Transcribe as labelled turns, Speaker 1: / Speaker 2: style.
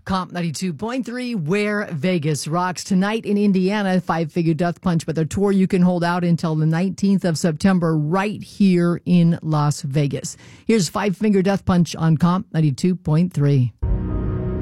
Speaker 1: Comp 92.3, where Vegas rocks. Tonight in Indiana, Five Finger Death Punch with a tour you can hold out until the 19th of September right here in Las Vegas. Here's Five Finger Death Punch on Comp 92.3.